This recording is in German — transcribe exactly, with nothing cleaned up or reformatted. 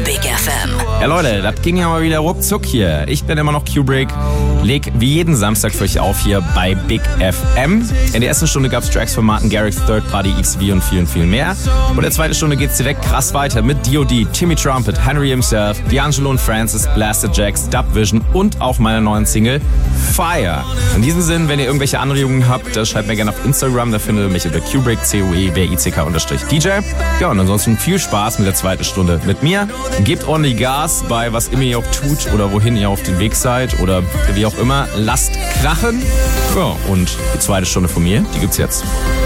Big F M. Ja Leute, das ging ja mal wieder ruckzuck hier. Ich bin immer noch Kubrick, leg wie jeden Samstag für euch auf hier bei Big F M. In der ersten Stunde gab's Tracks von Martin Garrix, Third Party, X V und vielen, vielen mehr. Und in der zweiten Stunde geht's direkt krass weiter mit D O D, Timmy Trumpet, Henry himself, D'Angelo und Francis, Blasted Jacks, Dubvision und auch meiner neuen Single Fire. In diesem Sinn, wenn ihr irgendwelche Anregungen habt, schreibt mir gerne auf Instagram, da findet ihr mich unter Kubrick, C O E W I C K unterstrich D J. Ja, und ansonsten viel Spaß mit der zweiten Stunde mit mir. Gebt ordentlich Gas bei was immer ihr auch tut oder wohin ihr auf dem Weg seid oder wie auch immer. Lasst krachen. Ja, und die zweite Stunde von mir, die gibt's jetzt.